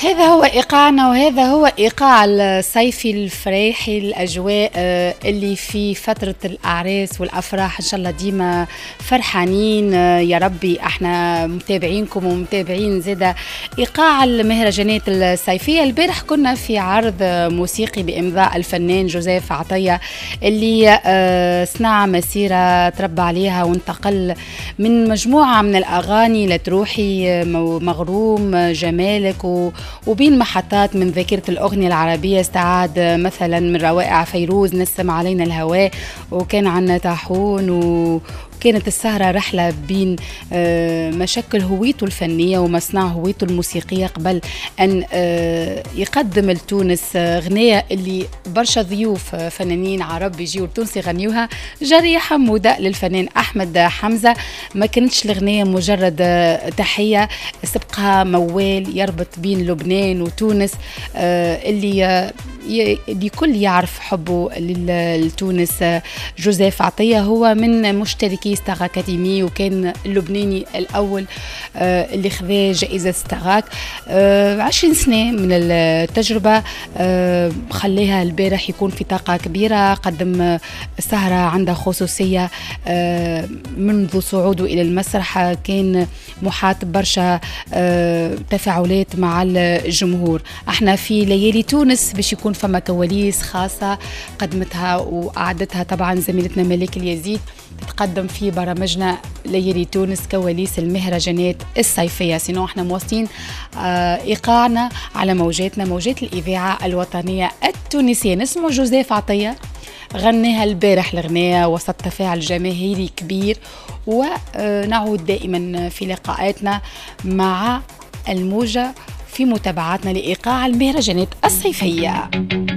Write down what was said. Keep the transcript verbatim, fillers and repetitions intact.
هذا هو إيقاعنا، وهذا هو إيقاع الصيفي الفريحي، الأجواء اللي في فترة الأعراس والأفراح. إن شاء الله ديما فرحانين يا ربي. احنا متابعينكم ومتابعين زيادة إيقاع المهرجانات الصيفية. البارح كنا في عرض موسيقي بإمضاء الفنان جوزيف عطية اللي صنع مسيرة تربى عليها وانتقل من مجموعة من الأغاني لتروحي مغروم جمالك و وبين محطات من ذاكرة الأغنية العربية. استعاد مثلا من روائع فيروز نسم علينا الهواء، وكان عنا طاحون، و كانت السهرة رحلة بين مشكل هويته الفنية ومصنع هويته الموسيقية قبل أن يقدم لتونس غنية اللي برشا ضيوف فنانين عرب يجيوا لتونس يغنيوها. جرية حمودة للفنان أحمد حمزة. ما كانتش الغنية مجرد تحية، سبقها موال يربط بين لبنان وتونس اللي اللي كل يعرف حبه لتونس. جوزيف عطية هو من مشتركي ستار أكاديمي، وكان اللبناني الأول اللي خذا جائزة ستاراك. عشرين سنة من التجربة خليها البارح يكون في طاقة كبيرة. قدم سهرة عندها خصوصية منذ صعوده إلى المسرح، كان محاط برشا تفاعلات مع الجمهور. احنا في ليالي تونس باش يكون فما كواليس خاصة قدمتها وأعدتها طبعا زميلتنا ملك اليزيد، تتقدم في برامجنا ليالي تونس كواليس المهرجانات الصيفية. سينو احنا مواصلين آه إيقاعنا على موجاتنا، موجات الإذاعة الوطنية التونسية. نسمع جوزيف عطية غنيها البارح الغنية وسط تفاعل جماهيري كبير، ونعود دائما في لقاءاتنا مع الموجة في متابعاتنا لإيقاع المهرجانات الصيفية.